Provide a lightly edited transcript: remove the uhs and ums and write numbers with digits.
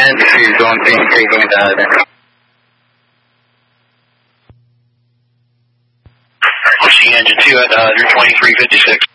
And she's going Phoenix 3, going to there. Pushing engine 2 at 2356.